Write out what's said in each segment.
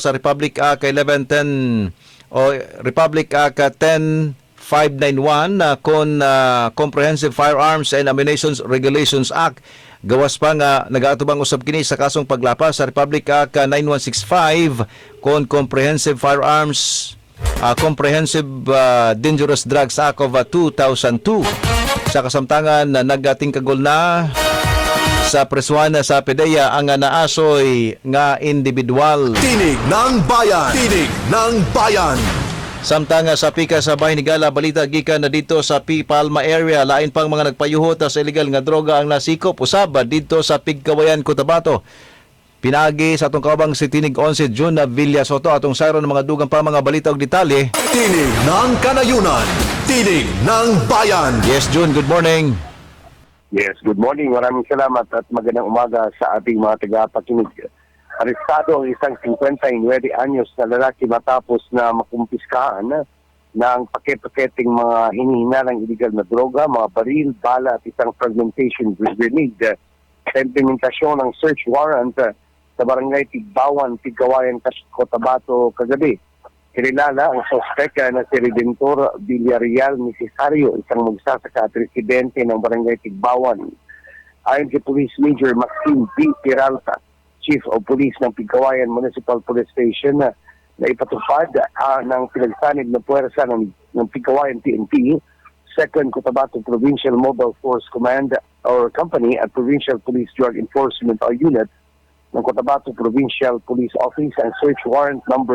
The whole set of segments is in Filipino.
sa Republic Act 1110 o Republic Act 10591 kon Comprehensive Firearms and Ammunition Regulations Act. Gawas pa nga nagaatubang usab kini sa kasong paglapas sa Republic Act 9165 kon Comprehensive Firearms Comprehensive Dangerous Drugs Act of 2002. Sa kasamtangan na nagatingkagol na sa presuhan sa PDEA ang naasoy nga individual. Tinig ng Bayan! Tinig ng Bayan! Samtang sa pika sa bahin ni Gala, balita gikan na dito sa P. Palma area, lain pang mga nagpayuhot sa illegal nga droga ang nasikop usab dito sa Pigkawayan, Cotabato. Pinagi sa atong kaubang si Tinig 11 June na Villa Soto atong sayro ng mga dugang pa mga balita og detalye. Tinig ng Kanayunan! Tinig ng Bayan! Yes, June, good morning. Yes, good morning. Maraming salamat at magandang umaga sa ating mga tagapakinig. Arestado ang isang 59 anyos na lalaki matapos na makumpiskahan ng paket-paketing mga hinihinalang illegal na droga, mga baril, bala at isang fragmentation grenade sa implementasyon ng search warrant sa barangay Tigbawan, Pigkawayan, Cotabato kagabi. Kilala ang sospek na si Redentor Villarreal Necesario, isang magsasaka at residente ng barangay Tigbawan. Ayon kay Police Major Maxine B. Peralta, Chief of Police ng Pigkawayan Municipal Police Station, na ipatupad ng pinagsanib na puwersa ng Pigkawayan PNP, 2nd Cotabato Provincial Mobile Force Command or Company at Provincial Police Drug Enforcement or Unit ng Cotabato Provincial Police Office ang search warrant number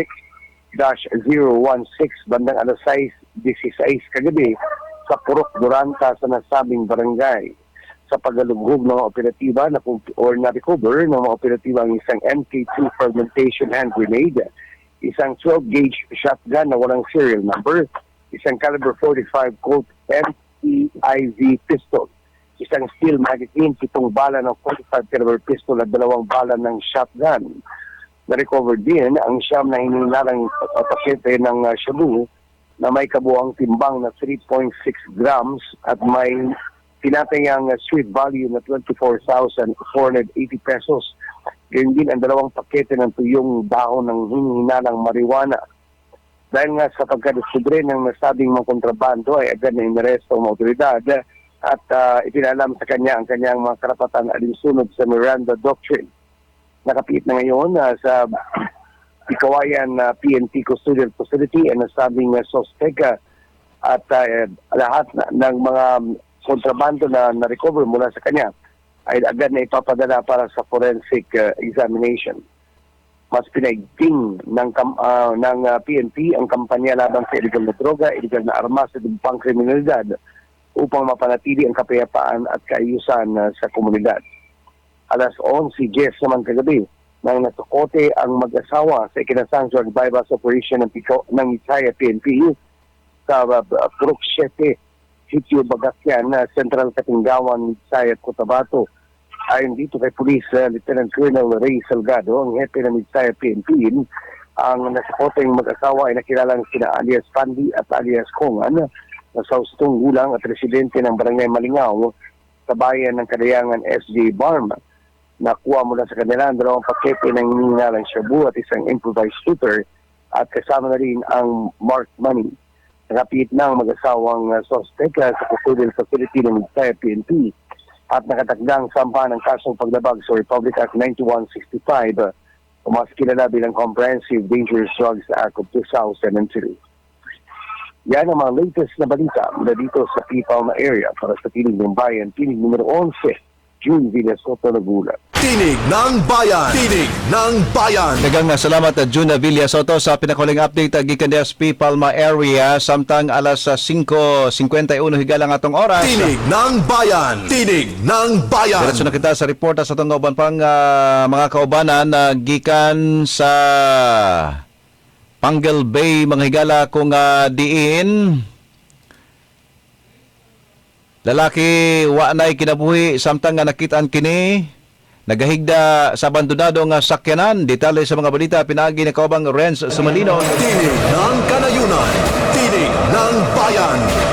26-016 bandang alas 6:16 kagabi sa Purok Duranta sa nasabing barangay. Sa paglalubhog ng mga operatiba na-recover ng mga operatiba ang isang MK2 fragmentation hand grenade, isang 12-gauge shotgun na walang serial number, isang caliber 45 Colt MPIV pistol, isang steel magazine, 7 bala ng 45 caliber pistol at 2 bala ng shotgun. Na-recover din ang siyam na hinihinalang pakete ng shabu na may kabuang timbang na 3.6 grams at may tinatayang street value na 24,480 pesos. Ganyan din ang 2 pakete ng tuyong dahon ng hinihinalang marijuana. Dahil nga sa pagkadiskubre ng nasabing mga kontrabando ay agad na inaresto ang otoridad at ipinalam sa kanya ang kanyang mga karapatan alinsunod sa Miranda Doctrine. Nakapit na ngayon sa Pigkawayan PNP Custodial Facility ang nasabing suspect at lahat ng mga kontrabando na na-recover mula sa kanya ay agad na ipapadala para sa forensic examination. Mas pinaigting ng PNP ang kampanya laban sa illegal na droga, illegal na armas at ibang kriminalidad upang mapanatili ang kapayapaan at kaayusan sa komunidad. Alas 11:10 naman kagabi nang nasukote ang mag-asawa sa ikinasang drug bypass operation ng Isaya PNP sa Purok 7, Sitio Bagasyan, Central Katinggawan, Isaya, Cotabato. Ayon dito kay Police Lieutenant Colonel Ray Salgado, ang hepe ng Isaya PNP, ang nasukoteng mag-asawa ay nakilalang sina alias Pandi at alias Kongan na sa ustong gulang at residente ng Barangay Malingaw sa bayan ng Kadayangan SJ Barma. Nakuha mula sa kanila ang 2 pakete ng hinihinalang shabu at isang improvised shooter at kasama na rin ang marked money. Nakapit na ang mag-asawang suspect sa custodial facility ng Isaya PNP at nakatakdang sampa ng kasong paglabag sa Republic Act 9165 o mas kilala bilang Comprehensive Dangerous Drugs Act of 2002. Yan ang mga latest na balita mula dito sa P. Palma area para sa Tinig ng Bayan, Tinig numero 11, June Villa Soto, Laguna. Tinig ng Bayan! Tinig ng Bayan! Dagang salamat June Villa Soto sa pinakuling update gikan sa P. Palma area samtang alas 5:51 higalang atong oras. Tinig ng Bayan! Tinig ng Bayan! Diretso na kita sa report sa itong uban pang mga kaubanan na gikan sa Pangal Bay, mga higala kung diin lalaki wa nay kinabuhi samtang nga nakitaan kini nagahigda sa abandonado nga sakyanan. Detalye sa mga balita pinagi ni kaubang Renz Sumalino. Tinig ng Kanayunan, Tinig ng Bayan.